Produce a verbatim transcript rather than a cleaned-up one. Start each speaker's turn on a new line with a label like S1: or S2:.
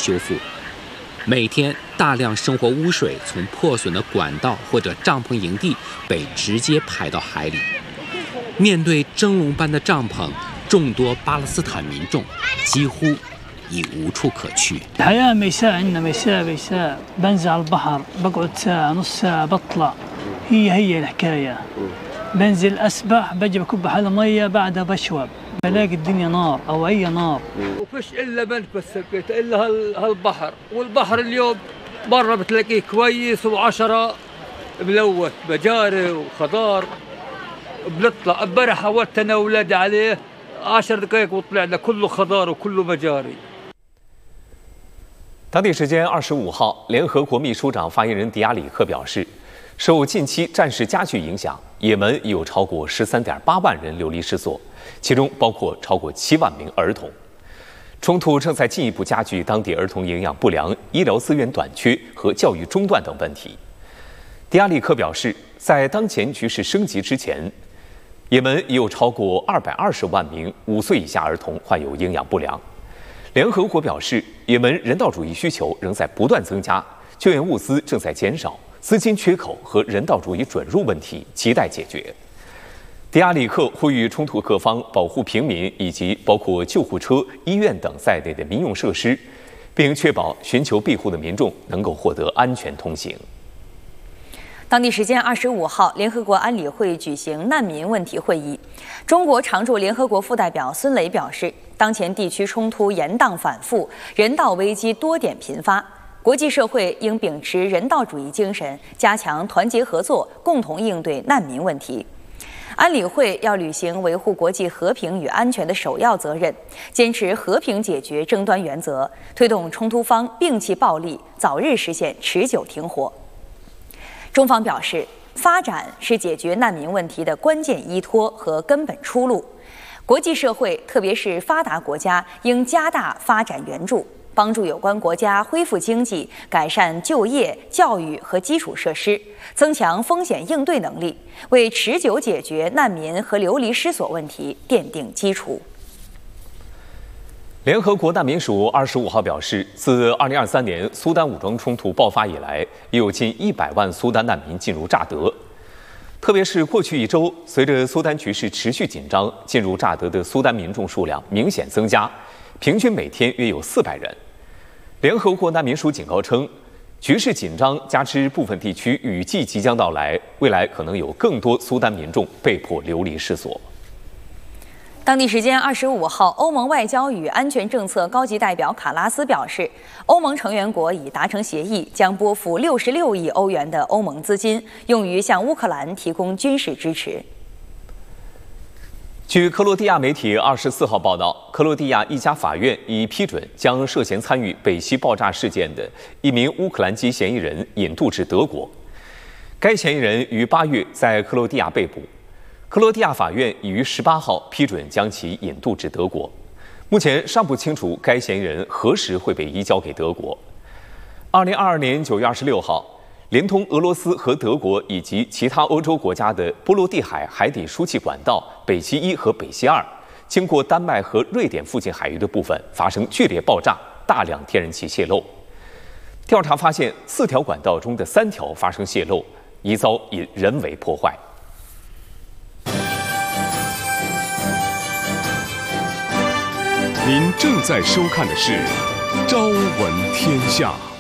S1: 修复。每天大量生活污水从破损的管道或者帐篷营地被直接排到海里。面对蒸笼般的帐篷，众多巴勒斯坦民众几乎已无处可去。
S2: الحياة ميساء عندنا ميساء ميساء بنزل على البحر بقعد ساعة نص ساعة بطلع هي هي الحكاية بنزل أسبح بجي بكب حالة مية بعدها بشوب بلاقي الدنيا نار أو أي نار
S3: وفيش إلا بنك بس سكيت إلا هالبحر والبحر اليوم برا بتلاقيه كويس وعشرة ملوث مجاري وخضار بنطلع امبارح حاولت أنا وأولادي عليه عشر دقائق وطلعنا كله خضار وكله مجاري。
S4: 当地时间二十五号，联合国秘书长发言人迪亚里克表示，受近期战事加剧影响，也门有超过十三点八万人流离失所，其中包括超过七万名儿童。冲突正在进一步加剧当地儿童营养不良、医疗资源短缺和教育中断等问题。迪亚里克表示，在当前局势升级之前，也门已有超过二百二十万名五岁以下儿童患有营养不良。联合国表示，也门人道主义需求仍在不断增加，救援物资正在减少，资金缺口和人道主义准入问题亟待解决。迪亚里克呼吁冲突各方保护平民以及包括救护车、医院等在内的民用设施，并确保寻求庇护的民众能够获得安全通行。
S5: 当地时间二十五号，联合国安理会举行难民问题会议。中国常驻联合国副代表孙磊表示，当前地区冲突延宕反复，人道危机多点频发，国际社会应秉持人道主义精神，加强团结合作，共同应对难民问题。安理会要履行维护国际和平与安全的首要责任，坚持和平解决争端原则，推动冲突方摒弃暴力，早日实现持久停火。中方表示，发展是解决难民问题的关键依托和根本出路。国际社会，特别是发达国家，应加大发展援助，帮助有关国家恢复经济、改善就业、教育和基础设施，增强风险应对能力，为持久解决难民和流离失所问题奠定基础。
S4: 联合国难民署二十五号表示，自二零二三年苏丹武装冲突爆发以来，已有近一百万苏丹难民进入乍得。特别是过去一周，随着苏丹局势持续紧张，进入乍得的苏丹民众数量明显增加，平均每天约有四百人。联合国难民署警告称，局势紧张加之部分地区雨季即将到来，未来可能有更多苏丹民众被迫流离失所。
S5: 当地时间二十五号，欧盟外交与安全政策高级代表卡拉斯表示，欧盟成员国已达成协议，将拨付六十六亿欧元的欧盟资金，用于向乌克兰提供军事支持。
S4: 据克罗地亚媒体二十四号报道，克罗地亚一家法院已批准将涉嫌参与北溪爆炸事件的一名乌克兰籍嫌疑人引渡至德国。该嫌疑人于八月在克罗地亚被捕。克罗地亚法院已于十八号批准将其引渡至德国，目前尚不清楚该嫌疑人何时会被移交给德国。二零二二年九月二十六号，连通俄罗斯和德国以及其他欧洲国家的波罗的海海底输气管道北溪一和北溪二，经过丹麦和瑞典附近海域的部分发生剧烈爆炸，大量天然气泄漏。调查发现，四条管道中的三条发生泄漏，疑遭以人为破坏。
S6: 您正在收看的是《朝闻天下》。